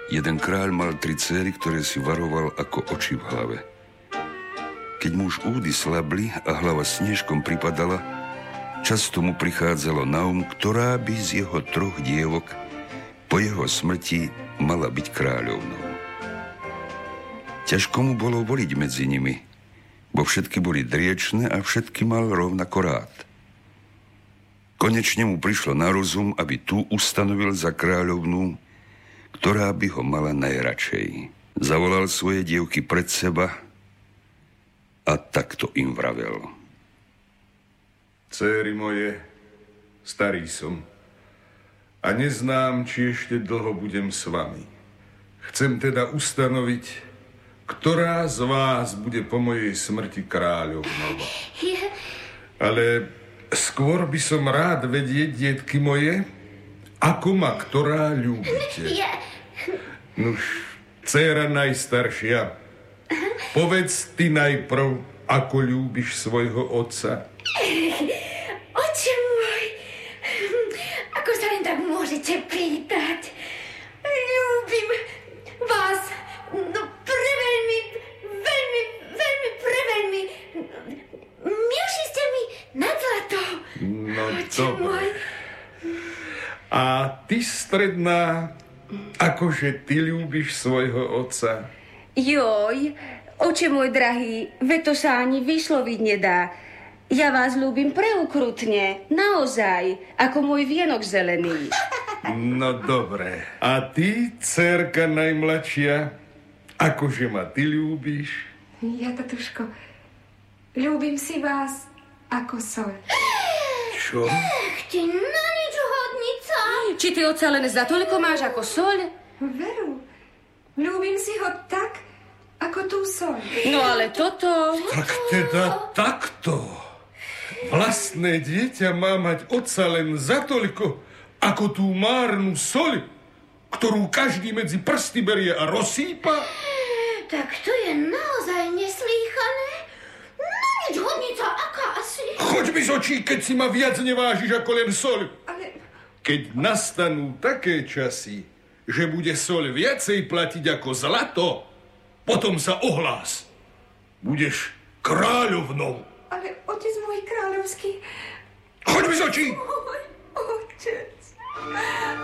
Jeden kráľ mal 3 dcéry, ktoré si varoval ako oči v hlave. Keď mu už údy slabli a hlava snežkom pripadala, často mu prichádzalo na ktorá by z jeho 3 dievok po jeho smrti mala byť kráľovnou. Ťažko mu bolo voliť medzi nimi, bo všetky boli driečne a všetky mal rovnako rád. Konečne mu prišlo na rozum, aby tu ustanovil za kráľovnú, ktorá by ho mala najradšej. Zavolal svoje dievky pred seba a takto im vravel. Céry moje, starý som a neznám, či ešte dlho budem s vami. Chcem teda ustanoviť, ktorá z vás bude po mojej smrti kráľovnou. Ale skôr by som rád vedieť, dietky moje, ako ma ktorá ľúbite. Nuž, dcéra najstaršia, povedz ty najprv, ako ľúbiš svojho otca. Oče môj, ako sa len tak môžete pýtať? Ľúbim vás, no preveľmi, preveľmi. Milší ste mi nad zlato. No oče môj. A ty, stredná, akože ty ľúbiš svojho otca? Joj, oče môj drahý, veď to sa ani vysloviť nedá. Ja vás ľúbim preukrutne, naozaj, ako môj vienok zelený. No dobre. A ty, dcérka najmladšia, akože ma ty ľúbiš? Ja, tatuško, ľúbim si vás ako soľ. Čo? Ty na nič hodnica. Či ty oca len za toľko máš ako soľ? Veru, ľúbim si ho tak, ako tú soľ. No ale toto... Tak teda takto. Vlastné dieťa má mať otca len za toľko, ako tú márnu soľ, ktorú každý medzi prsty berie a rozsýpa? Tak to je naozaj neslýchané. Na nič hodnica, aká asi? Choď mi z očí, keď si ma viac nevážiš ako len soľ. Ale... Keď nastanú také časy, že bude soľ viacej platiť ako zlato, potom sa ohlás. Budeš kráľovnou. Ale otec môj kráľovský... Choď mi z očí! Môj otec...